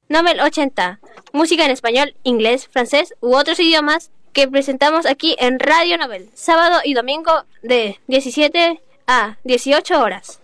Novel 80, música en español, inglés, francés u otros idiomas que presentamos aquí en Radio Novel, sábado y domingo de 17 a 18 horas.